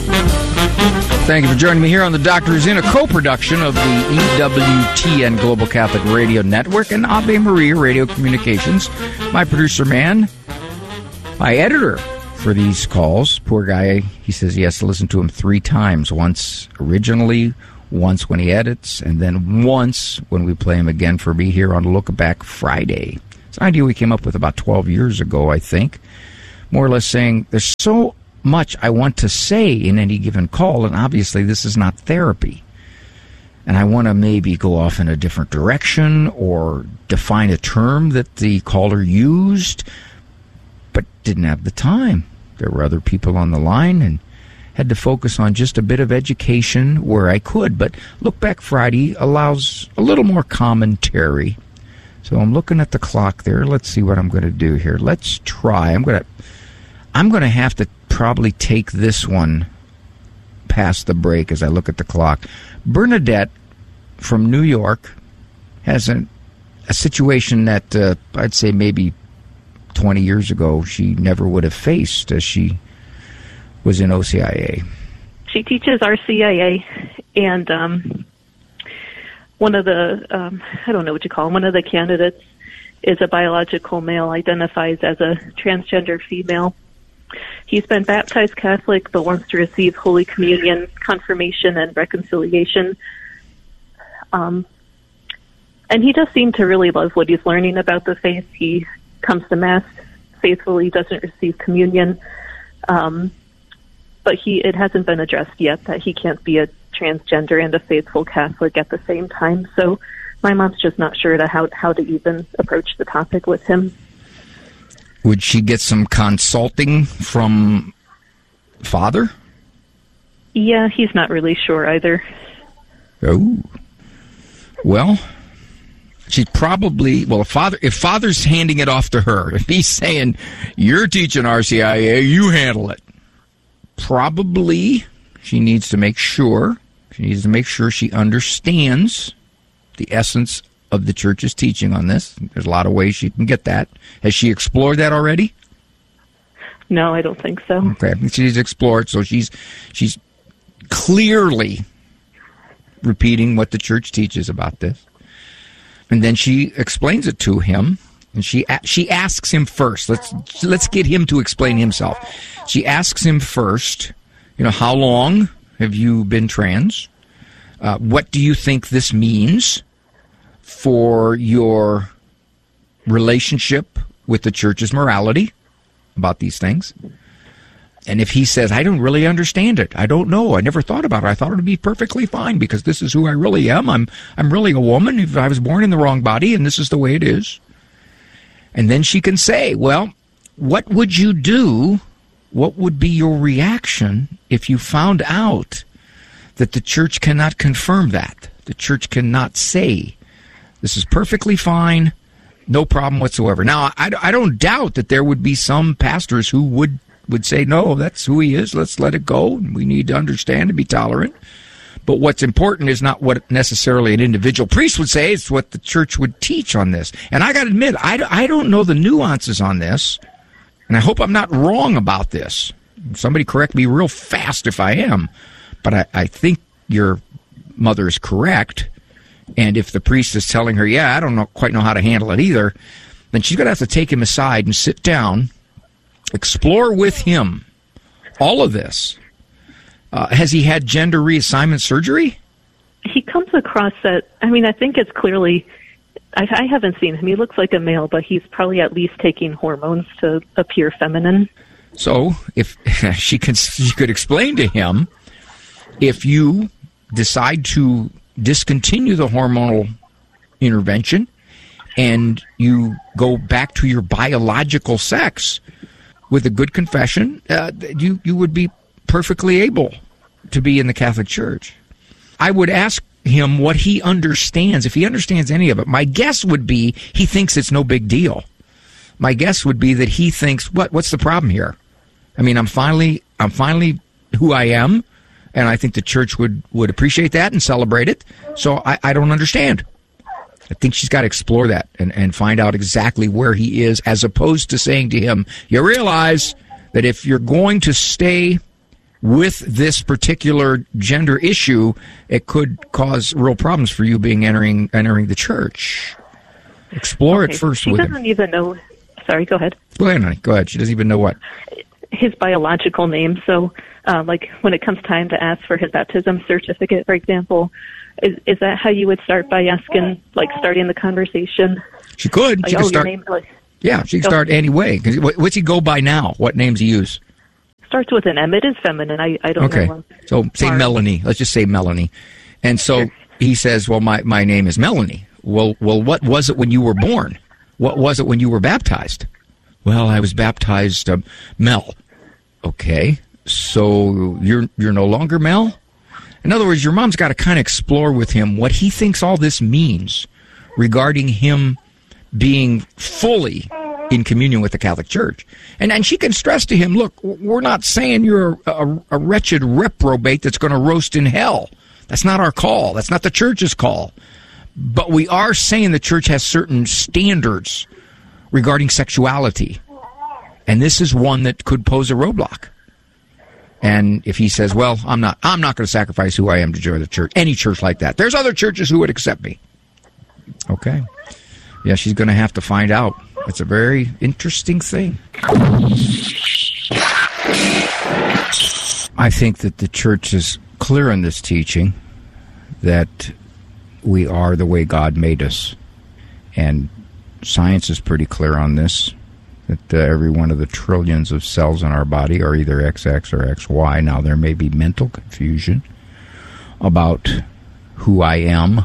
Thank you for joining me here on The Doctor Is In, a co-production of the EWTN Global Catholic Radio Network and Ave Maria Radio Communications. My producer man, my editor for these calls, poor guy, he says he has to listen to them 3 times. Once originally, once when he edits, and then once when we play him again for me here on Look Back Friday. It's an idea we came up with about 12 years ago, I think. More or less saying, there's so much I want to say in any given call, and obviously this is not therapy. And I want to maybe go off in a different direction or define a term that the caller used, but didn't have the time. There were other people on the line and had to focus on just a bit of education where I could. But Look Back Friday allows a little more commentary. So I'm looking at the clock there. Let's see what I'm going to do here. Let's try. I'm going to have to probably take this one past the break as I look at the clock. Bernadette from New York has a situation that I'd say maybe 20 years ago she never would have faced as she was in OCIA. She teaches RCIA, and one of the, I don't know what you call him, one of the candidates is a biological male, identifies as a transgender female. He's been baptized Catholic, but wants to receive Holy Communion, confirmation, and reconciliation. And he does seem to really love what he's learning about the faith. He comes to Mass faithfully, doesn't receive communion. But it hasn't been addressed yet that he can't be a transgender and a faithful Catholic at the same time. So my mom's just not sure how to even approach the topic with him. Would she get some consulting from Father? Yeah, he's not really sure either. Oh. Well, she's probably, if Father's handing it off to her, if he's saying, you're teaching RCIA, you handle it, probably she needs to make sure she understands the essence of the Church's teaching on this. There's a lot of ways she can get that. Has she explored that already? No, I don't think so. Okay, she's explored, so she's clearly repeating what the Church teaches about this. And then she explains it to him, and she asks him first. Let's get him to explain himself. She asks him first, how long have you been trans? What do you think this means for your relationship with the Church's morality about these things? And if he says, I don't really understand it, I don't know, I never thought about it, I thought it would be perfectly fine because this is who I really am, I'm really a woman, if I was born in the wrong body, and this is the way it is. And then she can say, well, what would you do, what would be your reaction if you found out that the Church cannot confirm that? The Church cannot say, this is perfectly fine, no problem whatsoever. Now, I don't doubt that there would be some pastors who would say, no, that's who he is, let's let it go, we need to understand and be tolerant. But what's important is not what necessarily an individual priest would say, it's what the Church would teach on this. And I got to admit, I don't know the nuances on this, and I hope I'm not wrong about this. Somebody correct me real fast if I am, but I think your mother is correct. And if the priest is telling her, I don't quite know how to handle it either, then she's going to have to take him aside and sit down, explore with him all of this. Has he had gender reassignment surgery? He comes across that, I think it's clearly, I haven't seen him. He looks like a male, but he's probably at least taking hormones to appear feminine. So if she could explain to him, if you decide to discontinue the hormonal intervention and you go back to your biological sex with a good confession, you would be perfectly able to be in the Catholic Church. I would ask him what he understands, if he understands any of it. My guess would be he thinks it's no big deal. My guess would be that he thinks, what's the problem here? I'm finally who I am, and I think the Church would appreciate that and celebrate it. So I don't understand. I think she's got to explore that and find out exactly where he is, as opposed to saying to him, you realize that if you're going to stay with this particular gender issue, it could cause real problems for you entering the church. Explore it first with him. She doesn't even know. Sorry, go ahead. Go ahead, honey. Go ahead. She doesn't even know what? His biological name. So, like, when it comes time to ask for his baptism certificate, for example, is that how you would start by asking, like, starting the conversation? She could. Like, she could start. Your name, like, yeah, she can start any way. What's he go by now? What names he use? Starts with an M. It is feminine. I don't know. Okay. So say Melanie. Let's just say Melanie. And so he says, well, my name is Melanie. Well, what was it when you were born? What was it when you were baptized? Well, I was baptized Mel. Okay. So you're no longer Mel? In other words, your mom's got to kind of explore with him what he thinks all this means regarding him being fully in communion with the Catholic Church. And she can stress to him, look, we're not saying you're a wretched reprobate that's going to roast in hell. That's not our call. That's not the church's call. But we are saying the church has certain standards regarding sexuality. And this is one that could pose a roadblock. And if he says, well, I'm not going to sacrifice who I am to join the church, any church like that. There's other churches who would accept me. Okay. Yeah, she's going to have to find out. It's a very interesting thing. I think that the church is clear in this teaching that we are the way God made us. And science is pretty clear on this, that every one of the trillions of cells in our body are either XX or XY. Now, there may be mental confusion about who I am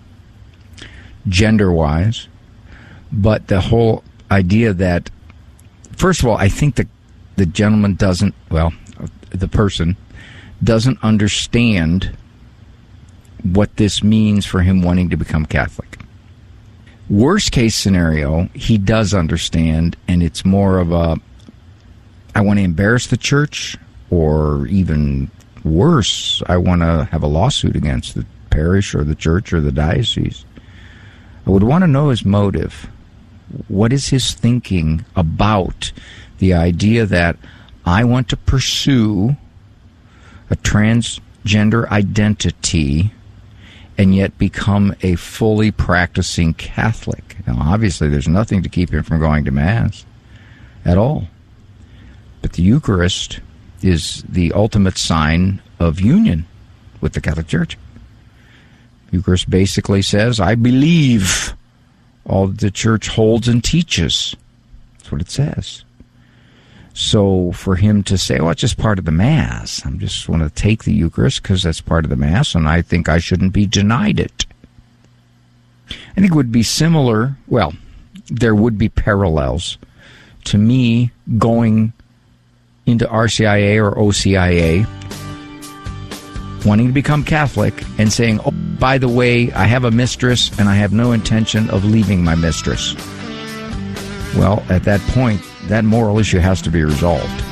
gender-wise, but the whole idea that, first of all, I think that the gentleman doesn't, well, the person doesn't understand what this means for him wanting to become Catholic. Worst case scenario, he does understand, and it's more of a, I want to embarrass the church, or even worse, I want to have a lawsuit against the parish or the church or the diocese. I would want to know his motive. What is his thinking about the idea that I want to pursue a transgender identity and yet become a fully practicing Catholic? Now, obviously, there's nothing to keep him from going to Mass at all. But the Eucharist is the ultimate sign of union with the Catholic Church. Eucharist basically says, I believe all that the Church holds and teaches. That's what it says. So for him to say, well, it's just part of the Mass. I just want to take the Eucharist because that's part of the Mass, and I think I shouldn't be denied it. I think it would be similar, well, there would be parallels to me going into RCIA or OCIA, wanting to become Catholic, and saying, oh, by the way, I have a mistress and I have no intention of leaving my mistress. Well, at that point, that moral issue has to be resolved.